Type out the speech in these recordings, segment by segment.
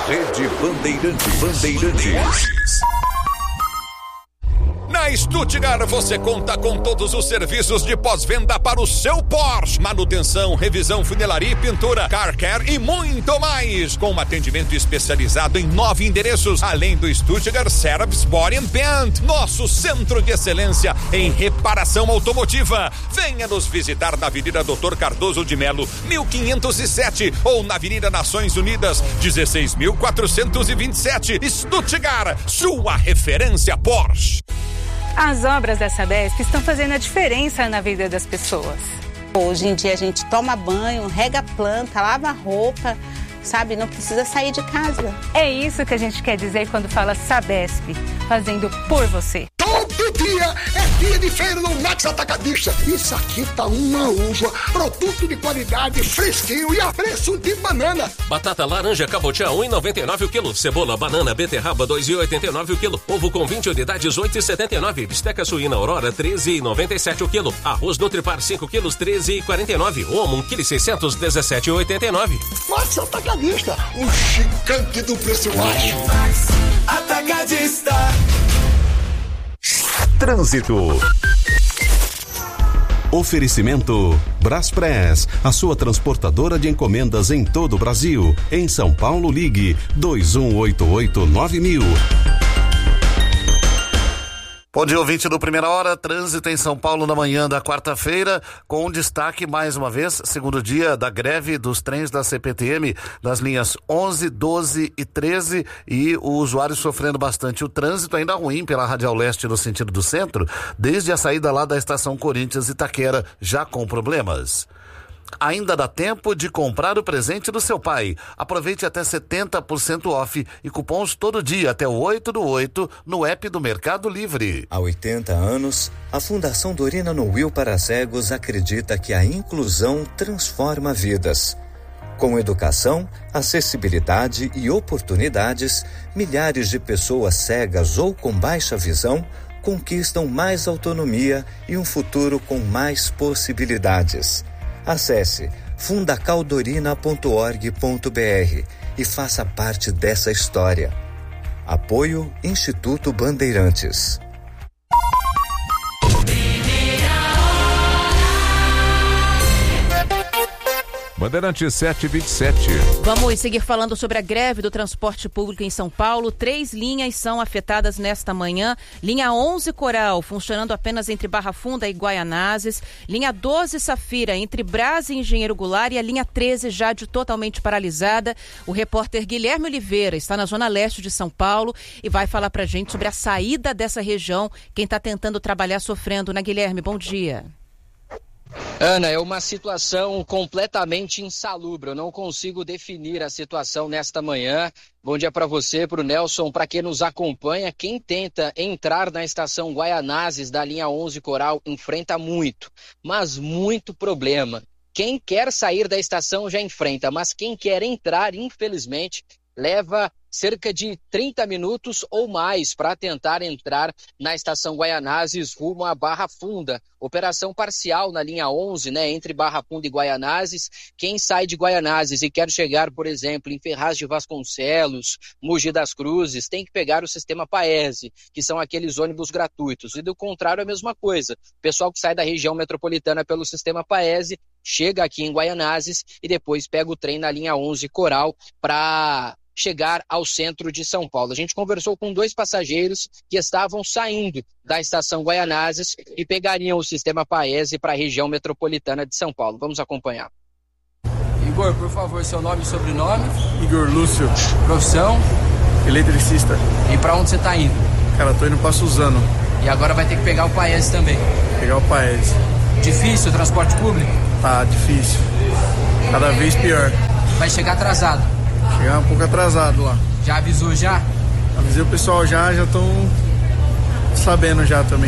Rede Bandeirantes. Na Stuttgart você conta com todos os serviços de pós-venda para o seu Porsche. Manutenção, revisão, funilaria e pintura, car care e muito mais. Com um atendimento especializado em 9 endereços, além do Stuttgart Service Body and Paint, nosso centro de excelência em reparação automotiva. Venha nos visitar na Avenida Doutor Cardoso de Melo, 1507, ou na Avenida Nações Unidas, 16.427. Stuttgart, sua referência Porsche. As obras da Sabesp estão fazendo a diferença na vida das pessoas. Hoje em dia a gente toma banho, rega a planta, lava a roupa, sabe? Não precisa sair de casa. É isso que a gente quer dizer quando fala Sabesp, fazendo por você. Todo dia é dia de feira no Max Atacadista. Isso aqui tá uma uva, produto de qualidade, fresquinho e a preço de banana. Batata laranja cabotiá 1,99 o quilo. Cebola, banana, beterraba 2,89 o quilo. Ovo com 20 unidades 8,79. Bisteca suína Aurora 13,97 o quilo. Arroz Nutripar 5 quilos 13,49. Omo 1 kg 600 17,89. Max Atacadista, o gigante do preço baixo. Max Atacadista. Trânsito. Oferecimento Braspress, a sua transportadora de encomendas em todo o Brasil. Em São Paulo, ligue 2188-9000. Bom dia, ouvinte do Primeira Hora. Trânsito em São Paulo na manhã da quarta-feira, com destaque, mais uma vez, segundo dia da greve dos trens da CPTM, das linhas 11, 12 e 13, e o usuário sofrendo bastante. O trânsito ainda ruim pela Radial Leste no sentido do centro, desde a saída lá da estação Corinthians Itaquera, já com problemas. Ainda dá tempo de comprar o presente do seu pai. Aproveite até 70% off e cupons todo dia até o 8/8 no app do Mercado Livre. Há 80 anos, a Fundação Dorina no Will para Cegos acredita que a inclusão transforma vidas. Com educação, acessibilidade e oportunidades, milhares de pessoas cegas ou com baixa visão conquistam mais autonomia e um futuro com mais possibilidades. Acesse fundacaldorina.org.br e faça parte dessa história. Apoio Instituto Bandeirantes. Bandeirantes 727. Vamos seguir falando sobre a greve do transporte público em São Paulo. 3 linhas são afetadas nesta manhã. Linha 11 Coral, funcionando apenas entre Barra Funda e Guaianazes. Linha 12 Safira, entre Brás e Engenheiro Goulart. E a linha 13 Jade, totalmente paralisada. O repórter Guilherme Oliveira está na zona leste de São Paulo e vai falar pra gente sobre a saída dessa região. Quem está tentando trabalhar sofrendo, né, Guilherme? Bom dia. Ana, é uma situação completamente insalubre. Eu não consigo definir a situação nesta manhã. Bom dia para você, para o Nelson, para quem nos acompanha. Quem tenta entrar na estação Guaianazes da linha 11 Coral enfrenta muito, mas muito problema. Quem quer sair da estação já enfrenta, mas quem quer entrar, infelizmente, leva cerca de 30 minutos ou mais para tentar entrar na estação Guaianazes rumo à Barra Funda. Operação parcial na linha 11, né, entre Barra Funda e Guaianazes. Quem sai de Guaianazes e quer chegar, por exemplo, em Ferraz de Vasconcelos, Mogi das Cruzes, tem que pegar o sistema Paese, que são aqueles ônibus gratuitos. E do contrário, a mesma coisa. O pessoal que sai da região metropolitana pelo sistema Paese chega aqui em Guaianazes e depois pega o trem na linha 11 Coral para chegar ao centro de São Paulo. A gente conversou com 2 passageiros que estavam saindo da estação Guaianazes e pegariam o sistema Paese para a região metropolitana de São Paulo. Vamos acompanhar. Igor, por favor, seu nome e sobrenome? Igor Lúcio. Profissão? Eletricista. E para onde você está indo? Cara, tô indo para Suzano. E agora vai ter que pegar o Paese também. Pegar o Paese. Difícil o transporte público? Tá, difícil. Cada vez pior. Vai chegar atrasado? Chegar um pouco atrasado lá. Já avisou já? Avisei o pessoal já estão sabendo já também.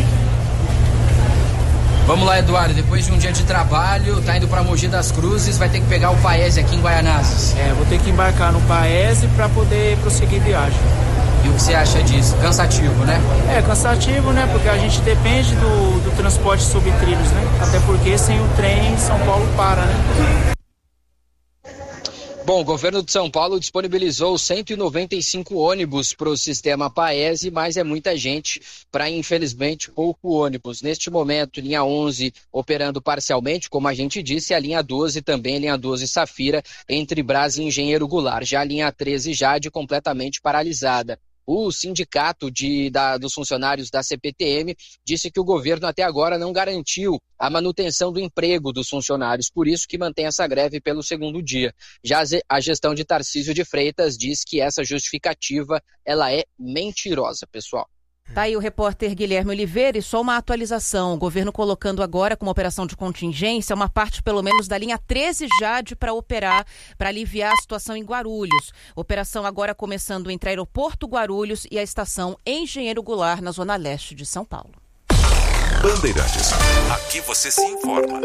Vamos lá, Eduardo, depois de um dia de trabalho, tá indo pra Mogi das Cruzes, vai ter que pegar o Paese aqui em Guaianazes. Vou ter que embarcar no Paese pra poder prosseguir viagem. E o que você acha disso? Cansativo, né? Cansativo, né? Porque a gente depende do transporte sobre trilhos, né? Até porque sem o trem, São Paulo para, né? Bom, o governo de São Paulo disponibilizou 195 ônibus para o sistema Paese, mas é muita gente para, infelizmente, pouco ônibus. Neste momento, linha 11 operando parcialmente, como a gente disse, a linha 12 também, linha 12 Safira, entre Brás e Engenheiro Goulart. Já a linha 13 Jade completamente paralisada. O sindicato dos funcionários da CPTM disse que o governo até agora não garantiu a manutenção do emprego dos funcionários, por isso que mantém essa greve pelo segundo dia. Já a gestão de Tarcísio de Freitas diz que essa justificativa ela é mentirosa, pessoal. Tá aí o repórter Guilherme Oliveira, e só uma atualização. O governo colocando agora como operação de contingência uma parte pelo menos da linha 13 Jade para operar, para aliviar a situação em Guarulhos. Operação agora começando entre Aeroporto Guarulhos e a estação Engenheiro Goulart, na zona leste de São Paulo. Bandeirantes, aqui você se informa.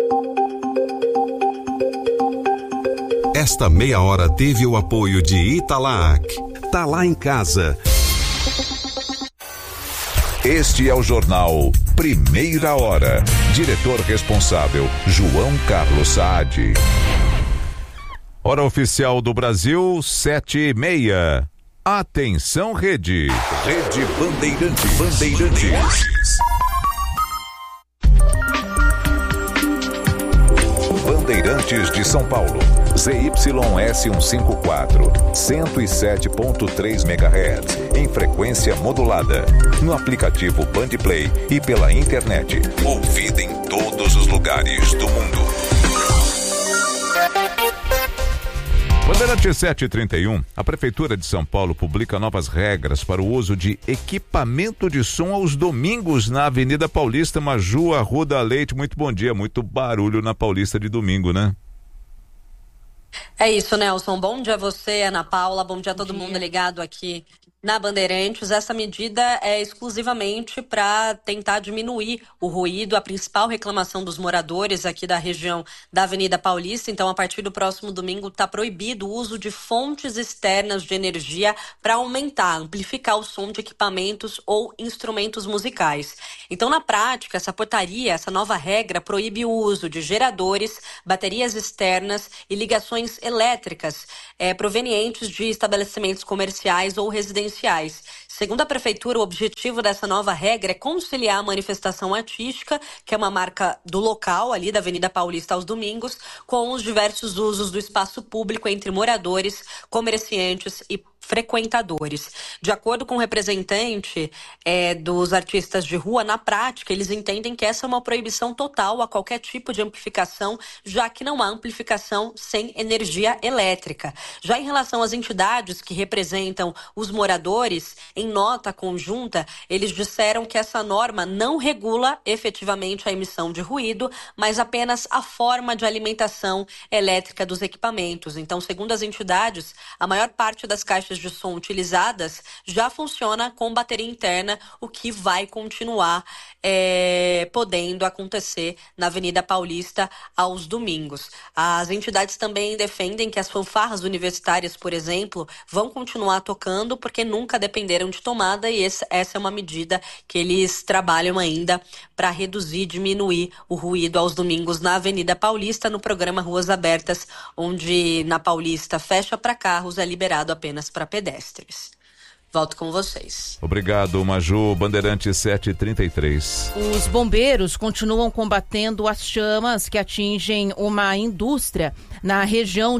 Esta meia hora teve o apoio de Italac. Tá lá em casa. Este é o jornal Primeira Hora. Diretor responsável, João Carlos Saad. Hora oficial do Brasil, 7h30. Atenção, Rede. Rede Bandeirantes. Bandeirantes de São Paulo. ZYS 154, 107.3 MHz, em frequência modulada, no aplicativo Bandplay e pela internet. Ouvida em todos os lugares do mundo. Bandeirante 731, a Prefeitura de São Paulo publica novas regras para o uso de equipamento de som aos domingos na Avenida Paulista. Maju Arruda Leite, muito bom dia, muito barulho na Paulista de domingo, né? É isso, Nelson. Bom dia a você, Ana Paula. Bom dia a todo mundo ligado aqui na Bandeirantes. Essa medida é exclusivamente para tentar diminuir o ruído, a principal reclamação dos moradores aqui da região da Avenida Paulista. Então, a partir do próximo domingo, está proibido o uso de fontes externas de energia para aumentar, amplificar o som de equipamentos ou instrumentos musicais. Então, na prática, essa portaria, essa nova regra, proíbe o uso de geradores, baterias externas e ligações elétricas provenientes de estabelecimentos comerciais ou residenciais. Segundo a Prefeitura, o objetivo dessa nova regra é conciliar a manifestação artística, que é uma marca do local, ali da Avenida Paulista aos domingos, com os diversos usos do espaço público entre moradores, comerciantes e frequentadores. De acordo com o representante dos artistas de rua, na prática, eles entendem que essa é uma proibição total a qualquer tipo de amplificação, já que não há amplificação sem energia elétrica. Já em relação às entidades que representam os moradores, em nota conjunta, eles disseram que essa norma não regula efetivamente a emissão de ruído, mas apenas a forma de alimentação elétrica dos equipamentos. Então, segundo as entidades, a maior parte das caixas de som utilizadas já funciona com bateria interna, o que vai continuar podendo acontecer na Avenida Paulista aos domingos. As entidades também defendem que as fanfarras universitárias, por exemplo, vão continuar tocando porque nunca dependeram de tomada, e essa é uma medida que eles trabalham ainda para reduzir, diminuir o ruído aos domingos na Avenida Paulista, no programa Ruas Abertas, onde na Paulista fecha para carros, é liberado apenas para pedestres. Volto com vocês. Obrigado, Maju. Bandeirante 733. Os bombeiros continuam combatendo as chamas que atingem uma indústria na região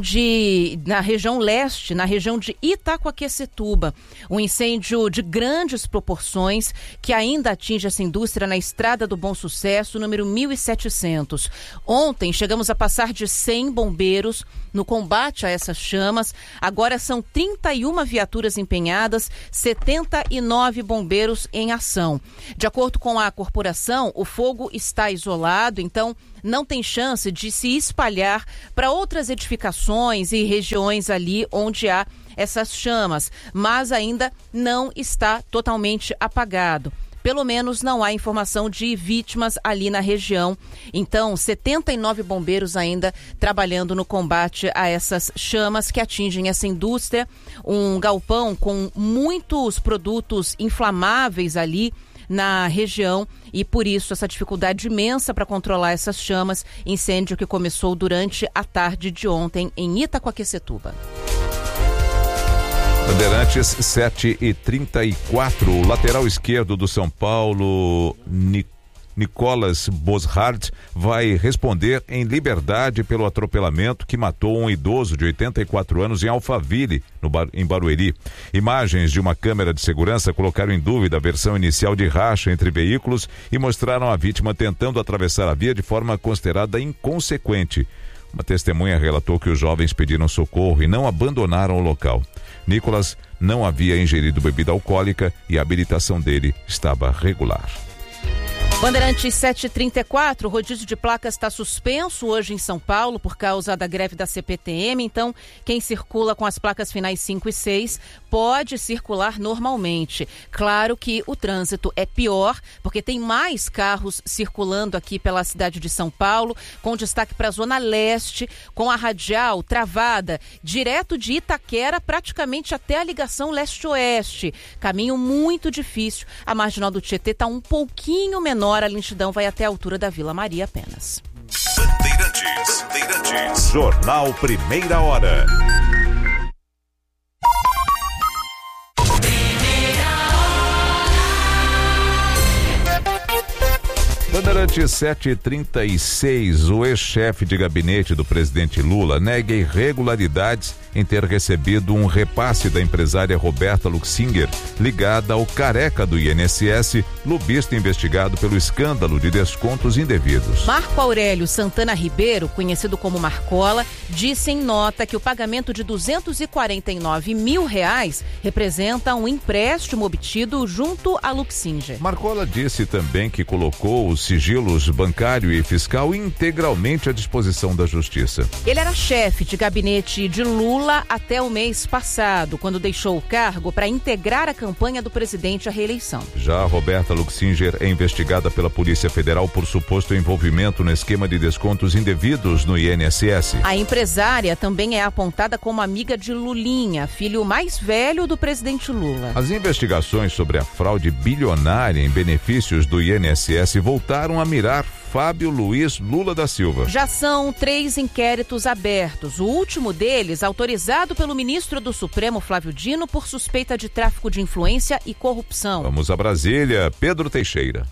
leste, na região de Itacoaquecetuba. Um incêndio de grandes proporções que ainda atinge essa indústria na Estrada do Bom Sucesso, número 1700. Ontem chegamos a passar de 100 bombeiros no combate a essas chamas. Agora são 31 viaturas empenhadas, 79 bombeiros em ação. De acordo com a corporação, o fogo está isolado, então não tem chance de se espalhar para outras edificações e regiões ali onde há essas chamas, mas ainda não está totalmente apagado. Pelo menos não há informação de vítimas ali na região. Então, 79 bombeiros ainda trabalhando no combate a essas chamas que atingem essa indústria. Um galpão com muitos produtos inflamáveis ali na região e por isso essa dificuldade imensa para controlar essas chamas, incêndio que começou durante a tarde de ontem em Itacoaquecetuba. Bandeirantes 7h34, o lateral esquerdo do São Paulo, Nicolas Boszhard, vai responder em liberdade pelo atropelamento que matou um idoso de 84 anos em Alphaville, em Barueri. Imagens de uma câmera de segurança colocaram em dúvida a versão inicial de racha entre veículos e mostraram a vítima tentando atravessar a via de forma considerada inconsequente. Uma testemunha relatou que os jovens pediram socorro e não abandonaram o local. Nicolas não havia ingerido bebida alcoólica e a habilitação dele estava regular. Bandeirantes 7h34, o rodízio de placas está suspenso hoje em São Paulo por causa da greve da CPTM, então quem circula com as placas finais 5 e 6 pode circular normalmente. Claro que o trânsito é pior, porque tem mais carros circulando aqui pela cidade de São Paulo, com destaque para a Zona Leste, com a radial travada, direto de Itaquera, praticamente até a ligação leste-oeste. Caminho muito difícil, a marginal do Tietê está um pouquinho menor, a lentidão vai até a altura da Vila Maria apenas. Bandeirantes. Jornal Primeira Hora. Bandeirantes 7h36, o ex-chefe de gabinete do presidente Lula nega irregularidades em ter recebido um repasse da empresária Roberta Luxinger, ligada ao careca do INSS, lobista investigado pelo escândalo de descontos indevidos. Marco Aurélio Santana Ribeiro, conhecido como Marcola, disse em nota que o pagamento de R$249 mil representa um empréstimo obtido junto à Luxinger. Marcola disse também que colocou os sigilos bancário e fiscal integralmente à disposição da Justiça. Ele era chefe de gabinete de Lula até o mês passado, quando deixou o cargo para integrar a campanha do presidente à reeleição. Já Roberta Luxinger é investigada pela Polícia Federal por suposto envolvimento no esquema de descontos indevidos no INSS. A empresária também é apontada como amiga de Lulinha, filho mais velho do presidente Lula. As investigações sobre a fraude bilionária em benefícios do INSS voltaram a mirar Fábio Luiz Lula da Silva. Já são 3 inquéritos abertos. O último deles autorizado pelo ministro do Supremo, Flávio Dino, por suspeita de tráfico de influência e corrupção. Vamos a Brasília, Pedro Teixeira.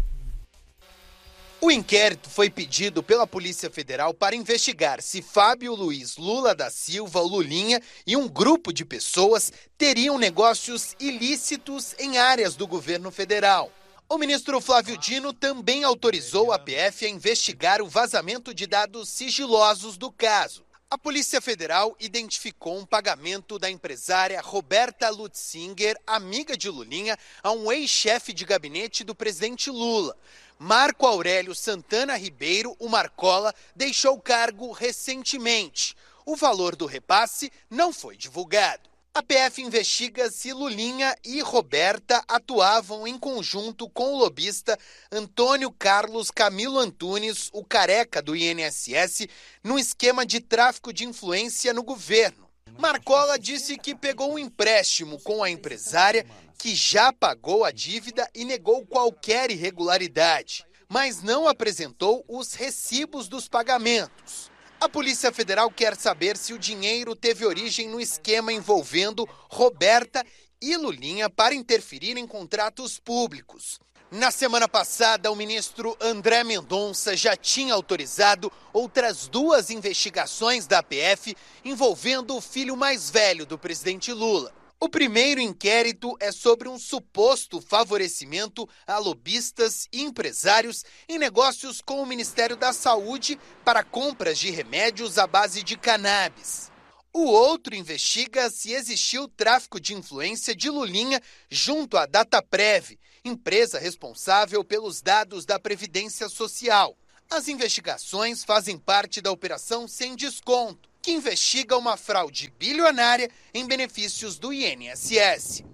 O inquérito foi pedido pela Polícia Federal para investigar se Fábio Luiz Lula da Silva, Lulinha, e um grupo de pessoas teriam negócios ilícitos em áreas do governo federal. O ministro Flávio Dino também autorizou a PF a investigar o vazamento de dados sigilosos do caso. A Polícia Federal identificou um pagamento da empresária Roberta Luxinger, amiga de Lulinha, a um ex-chefe de gabinete do presidente Lula. Marco Aurélio Santana Ribeiro, o Marcola, deixou o cargo recentemente. O valor do repasse não foi divulgado. A PF investiga se Lulinha e Roberta atuavam em conjunto com o lobista Antônio Carlos Camilo Antunes, o careca do INSS, num esquema de tráfico de influência no governo. Marcola disse que pegou um empréstimo com a empresária, que já pagou a dívida e negou qualquer irregularidade, mas não apresentou os recibos dos pagamentos. A Polícia Federal quer saber se o dinheiro teve origem no esquema envolvendo Roberta e Lulinha para interferir em contratos públicos. Na semana passada, o ministro André Mendonça já tinha autorizado outras 2 investigações da PF envolvendo o filho mais velho do presidente Lula. O primeiro inquérito é sobre um suposto favorecimento a lobistas e empresários em negócios com o Ministério da Saúde para compras de remédios à base de cannabis. O outro investiga se existiu tráfico de influência de Lulinha junto à Dataprev, empresa responsável pelos dados da Previdência Social. As investigações fazem parte da Operação Sem Desconto, que investiga uma fraude bilionária em benefícios do INSS.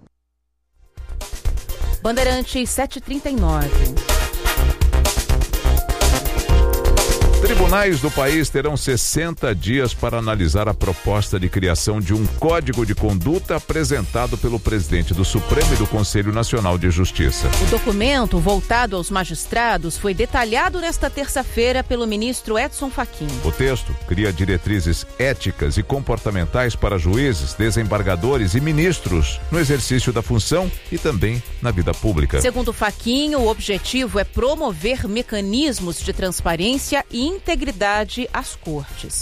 Bandeirantes 7h39. Tribunais do país terão 60 dias para analisar a proposta de criação de um código de conduta apresentado pelo presidente do Supremo e do Conselho Nacional de Justiça. O documento, voltado aos magistrados, foi detalhado nesta terça-feira pelo ministro Edson Fachin. O texto cria diretrizes éticas e comportamentais para juízes, desembargadores e ministros no exercício da função e também na vida pública. Segundo Fachin, o objetivo é promover mecanismos de transparência e integridade às cortes.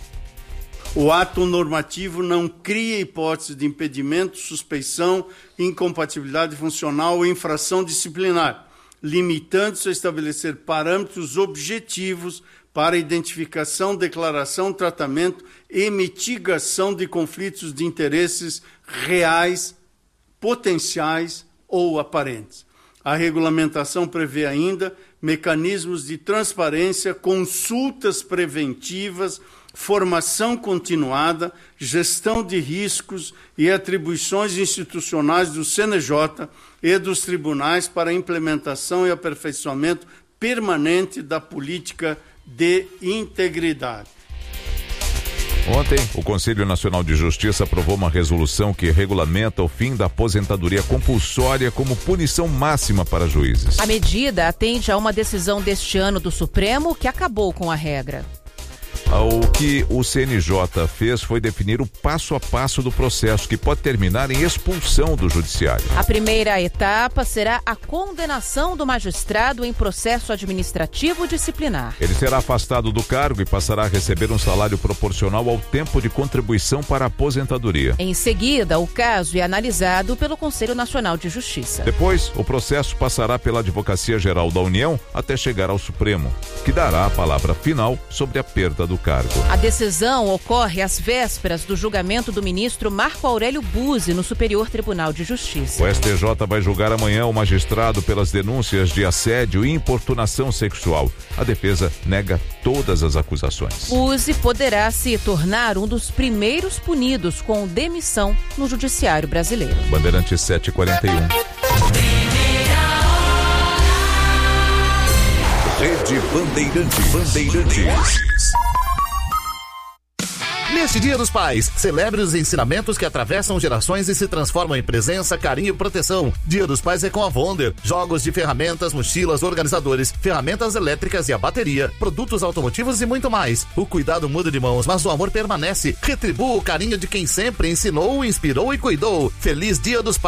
O ato normativo não cria hipótese de impedimento, suspeição, incompatibilidade funcional ou infração disciplinar, limitando-se a estabelecer parâmetros objetivos para identificação, declaração, tratamento e mitigação de conflitos de interesses reais, potenciais ou aparentes. A regulamentação prevê ainda mecanismos de transparência, consultas preventivas, formação continuada, gestão de riscos e atribuições institucionais do CNJ e dos tribunais para a implementação e aperfeiçoamento permanente da política de integridade. Ontem, o Conselho Nacional de Justiça aprovou uma resolução que regulamenta o fim da aposentadoria compulsória como punição máxima para juízes. A medida atende a uma decisão deste ano do Supremo que acabou com a regra. O que o CNJ fez foi definir o passo a passo do processo, que pode terminar em expulsão do judiciário. A primeira etapa será a condenação do magistrado em processo administrativo disciplinar. Ele será afastado do cargo e passará a receber um salário proporcional ao tempo de contribuição para a aposentadoria. Em seguida, o caso é analisado pelo Conselho Nacional de Justiça. Depois, o processo passará pela Advocacia Geral da União até chegar ao Supremo, que dará a palavra final sobre a perda do cargo. A decisão ocorre às vésperas do julgamento do ministro Marco Aurélio Buzzi no Superior Tribunal de Justiça. O STJ vai julgar amanhã o magistrado pelas denúncias de assédio e importunação sexual. A defesa nega todas as acusações. Buzzi poderá se tornar um dos primeiros punidos com demissão no judiciário brasileiro. Bandeirantes 741. Rede Bandeirantes. Neste Dia dos Pais, celebre os ensinamentos que atravessam gerações e se transformam em presença, carinho e proteção. Dia dos Pais é com a Wonder. Jogos de ferramentas, mochilas, organizadores, ferramentas elétricas e a bateria, produtos automotivos e muito mais. O cuidado muda de mãos, mas o amor permanece. Retribua o carinho de quem sempre ensinou, inspirou e cuidou. Feliz Dia dos Pais.